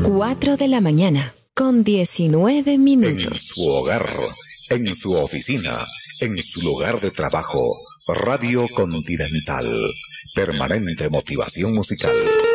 4 de la mañana, con 19 minutos. En su hogar, en su oficina, en su lugar de trabajo, Radio Continental. Permanente motivación musical.